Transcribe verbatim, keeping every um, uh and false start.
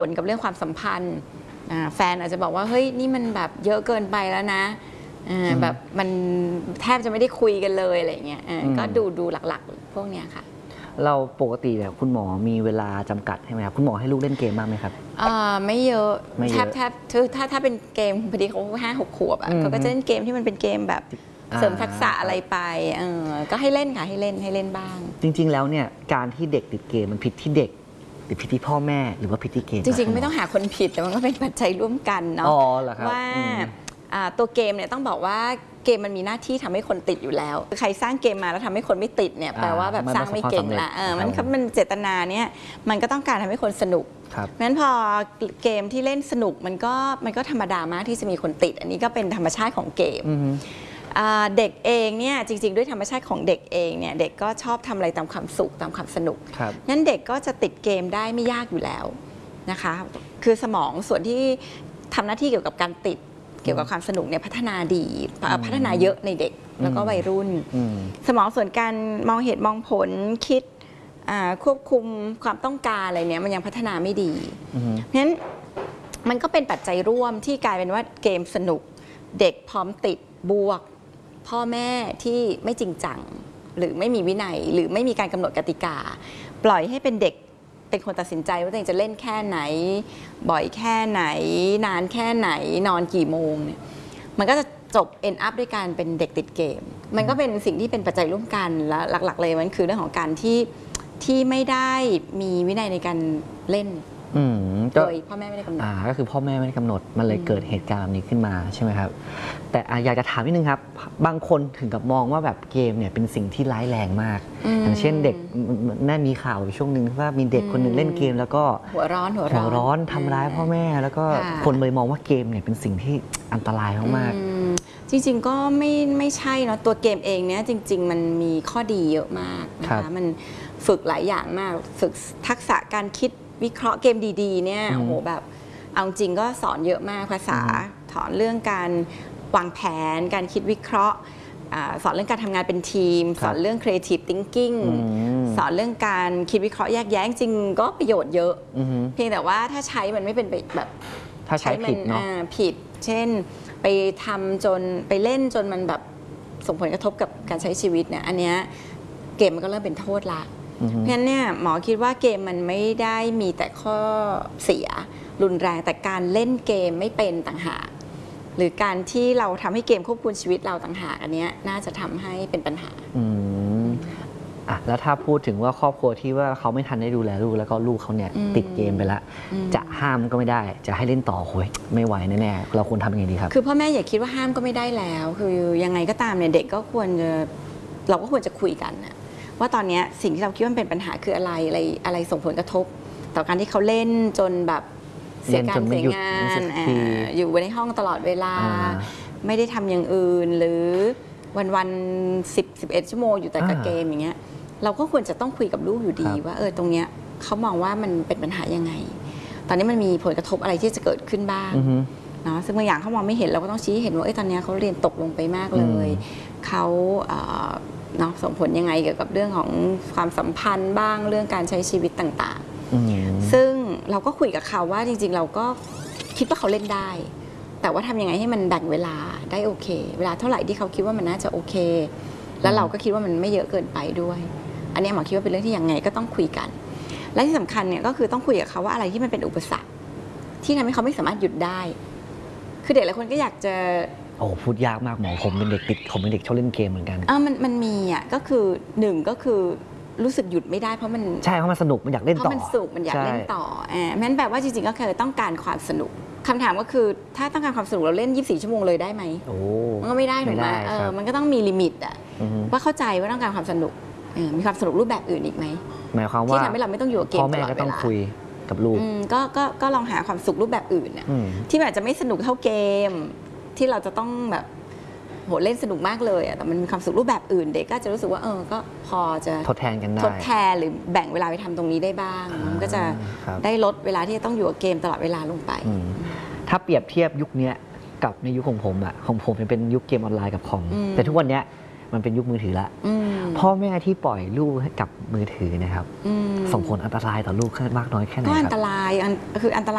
ผลกับเรื่องความสัมพันธ์แฟนอาจจะบอกว่าเฮ้ยนี่มันแบบเยอะเกินไปแล้วนะแบบมันแทบจะไม่ได้คุยกันเลยอะไรเงี้ยก็ดูดูหลักๆพวกเนี้ยค่ะเราปกติเนี่ยคุณหมอมีเวลาจำกัดใช่ไหมครับคุณหมอให้ลูกเล่นเกมบ้างไหมครับอ่าไม่เยอะแทบแทบถ้าถ้าเป็นเกมพอดีเขาห้าหกขวบอ่ะเขาก็จะเล่นเกมที่มันเป็นเกมแบบเสริมทักษะอะไรไปเออก็ให้เล่นค่ะให้เล่นให้เล่นบ้างจริงๆแล้วเนี่ยการที่เด็กติดเกมมันผิดที่เด็กหรือผิดที่พ่อแม่หรือว่าผิดที่เกมจริงๆไม่ต้องหาคนผิดแต่มันก็เป็นปัจจัยร่วมกันเนาะว่าตัวเกมเนี่ยต้องบอกว่าเกมมันมีหน้าที่ทำให้คนติดอยู่แล้วใครสร้างเกมมาแล้วทำให้คนไม่ติดเนี่ยแปลว่าแบบสร้างไม่เก่งละเออมันมันเจตนาเนี่ยมันก็ต้องการทำให้คนสนุกเพราะฉะนั้นพอเกมที่เล่นสนุกมันก็มันก็ธรรมดามากที่จะมีคนติดอันนี้ก็เป็นธรรมชาติของเกมเด็กเองเนี่ยจริงๆด้วยธรรมชาติของเด็กเองเนี่ยเด็กก็ชอบทำอะไรตามความสุขตามความสนุกงั้นเด็กก็จะติดเกมได้ไม่ยากอยู่แล้วนะคะคือสมองส่วนที่ทำหน้าที่เกี่ยวกับการติดเกี่ยวกับความสนุกเนี่ยพัฒนาดีพัฒนาเยอะในเด็กแล้วก็วัยรุ่นสมองส่วนการมองเหตุมองผลคิดควบคุมความต้องการอะไรเนี่ยมันยังพัฒนาไม่ดีเพราะฉะนั้นมันก็เป็นปัจจัยร่วมที่กลายเป็นว่าเกมสนุกเด็กพร้อมติดบวกพ่อแม่ที่ไม่จริงจังหรือไม่มีวินัยหรือไม่มีการกำหนดกติกาปล่อยให้เป็นเด็กเป็นคนตัดสินใจว่าตัวเองจะเล่นแค่ไหนบ่อยแค่ไหนนานแค่ไหนนอนกี่โมงเนี่ยมันก็จะจบ end up ด้วยการเป็นเด็กติดเกมมันก็เป็นสิ่งที่เป็นปัจจัยร่วมกันและหลักๆเลยมันคือเรื่องของการที่ที่ไม่ได้มีวินัยในการเล่นโดยพ่อแม่ไม่ได้กำหนดก็คือพ่อแม่ไม่ได้กำหนดมันเลยเกิดเหตุการณ์แบบนี้ขึ้นมาใช่ไหมครับแต่อยากจะถามนิดนึงครับบางคนถึงกับมองว่าแบบเกมเนี่ยเป็นสิ่งที่ร้ายแรงมากอย่างเช่นเด็กน่ามีข่าวช่วงหนึ่งว่ามีเด็กคนหนึ่งเล่นเกมแล้วก็หัวร้อนหัวร้อนร้อนทำร้ายพ่อแม่แล้วก็คนเลยมองว่าเกมเนี่ยเป็นสิ่งที่อันตรายมากๆจริงๆก็ไม่ไม่ใช่เนาะตัวเกมเองเนี่ยจริงๆมันมีข้อดีเยอะมากนะคะมันฝึกหลายอย่างมากฝึกทักษะการคิดวิเคราะห์เกมดีๆเนี่ยโอ้โหแบบเอาจริงก็สอนเยอะมากภาษาสอนเรื่องการวางแผนการคิดวิเคราะห์สอนเรื่องการทำงานเป็นทีมสอนเรื่อง creative thinking สอนเรื่องการคิดวิเคราะห์แยกแยะจริงก็ประโยชน์เยอะเพียงแต่ว่าถ้าใช้มันไม่เป็นแบบถ้าใช้ผิดเนาะผิดเช่นไปทำจนไปเล่นจนมันแบบส่งผลกระทบกับการใช้ชีวิตเนี่ยอันเนี้ยเกมมันก็เริ่มเป็นโทษละเพราะฉะนั้นเนี่ยหมอคิดว่าเกมมันไม่ได้มีแต่ข้อเสียรุนแรงแต่การเล่นเกมไม่เป็นต่างหากหรือการที่เราทำให้เกมควบคุมชีวิตเราต่างหากอันนี้น่าจะทำให้เป็นปัญหาอืมอ่ะแล้วถ้าพูดถึงว่าครอบครัวที่ว่าเขาไม่ทันได้ดูแลลูกแล้วก็ลูกเขาเนี่ยติดเกมไปแล้วจะห้ามก็ไม่ได้จะให้เล่นต่อโอ้ยไม่ไหวแน่ๆเราควรทำยังไงดีครับคือพ่อแม่อย่าคิดว่าห้ามก็ไม่ได้แล้วคือยังไงก็ตามเนี่ยเด็กก็ควรจะเราก็ควรจะคุยกันนะว่าตอนนี้สิ่งที่เราคิดว่าเป็นปัญหาคืออะไรอะไรอะไรส่งผลกระทบต่อการที่เขาเล่นจนแบบเสียการเสียงานอยู่ในห้องตลอดเวลาไม่ได้ทำอย่างอื่นหรือวันวันสิบสิบเอ็ดชั่วโมงอยู่แต่กับเกมอย่างเงี้ยเราก็ควรจะต้องคุยกับลูกอยู่ดีว่าเออตรงเนี้ยเขามองว่ามันเป็นปัญหายังไงตอนนี้มันมีผลกระทบอะไรที่จะเกิดขึ้นบ้างเนาะซึ่งบางอย่างเขามองไม่เห็นเราก็ต้องชี้เห็นว่าเออตอนนี้เขาเรียนตกลงไปมากเลยเขาเนาะส่งผลยังไงเกี่ยวกับเรื่องของความสัมพันธ์บ้างเรื่องการใช้ชีวิตต่างๆซึ่งเราก็คุยกับเขาว่าจริงๆเราก็คิดว่าเขาเล่นได้แต่ว่าทำยังไงให้มันแบ่งเวลาได้โอเคเวลาเท่าไหร่ที่เขาคิดว่ามันน่าจะโอเคแล้วเราก็คิดว่ามันไม่เยอะเกินไปด้วยอันนี้หมอคิดว่าเป็นเรื่องที่ยังไงก็ต้องคุยกันและที่สำคัญเนี่ยก็คือต้องคุยกับเขาว่าอะไรที่มันเป็นอุปสรรคที่ทำให้เขาไม่สามารถหยุดได้คือเด็กหลายคนก็อยากจะโอ้พูดยากมากหมอผมเป็นเด็กติดผมเป็นเด็กชอบเล่นเกมเหมือนกันอ่ามันมันมีอ่ะก็คือหนึ่งก็คือรู้สึกหยุดไม่ได้เพราะมันใช่เพราะมันสนุกมันอยากเล่นต่อเพราะมันสุขมันอยากเล่นต่ออ่าเพราะฉะนั้นแปลว่าจริงๆก็คือต้องการความสนุกคำถามก็คือถ้าต้องการความสนุกเราเล่นยี่สิบสี่ชั่วโมงเลยได้ไหมโอ้มันก็ไม่ได้ถูกไหมเออมันก็ต้องมีลิมิตอ่ะว่าเข้าใจว่าต้องการความสนุกมีความสนุกรูปแบบอื่นอีกไหมหมายความว่าที่ทำให้เราไม่ต้องอยู่กับเกมตลอดเวลาพ่อแม่ก็ต้องคุยกับลูกก็ก็ก็ลองหาความสุขรูปแบบอื่นน่ะที่อาจจะไม่สนุกเท่าเกมที่เราจะต้องแบบโหเล่นสนุกมากเลยอ่ะแต่มันมีความสุขรูปแบบอื่นเด็กก็จะรู้สึกว่าเออก็พอจะทดแทนกันได้ทดแทนหรือแบ่งเวลาไปทำตรงนี้ได้บ้างมันก็จะได้ลดเวลาที่จะต้องอยู่กับเกมตลอดเวลาลงไปถ้าเปรียบเทียบยุคนี้กับในยุคของผมอะของผมเป็นยุคเกมออนไลน์กับคอมแต่ทุกวันนี้มันเป็นยุคมือถือละพ่อแม่ที่ปล่อยลูกให้กับมือถือนะครับส่งผลอันตรายต่อลูกมากน้อยแค่ไหนครับก็อันตรายคืออันตราย